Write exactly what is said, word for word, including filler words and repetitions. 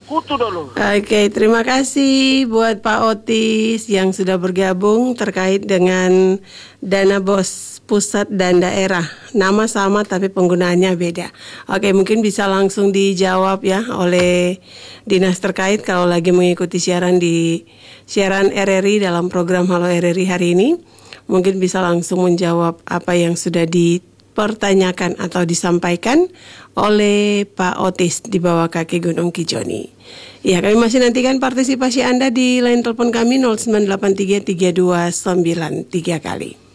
kutu dulu. Oke, terima kasih buat Pak Otis yang sudah bergabung terkait dengan dana bos pusat dan daerah. Nama sama tapi penggunaannya beda. Oke, mungkin bisa langsung dijawab ya oleh dinas terkait kalau lagi mengikuti siaran di siaran R R I dalam program Halo R R I hari ini. Mungkin bisa langsung menjawab apa yang sudah dipertanyakan atau disampaikan oleh Pak Otis di bawah kaki Gunung Kijoni. Ya, kami masih nantikan partisipasi Anda di line telepon kami nol sembilan delapan tiga tiga dua sembilan tiga kali.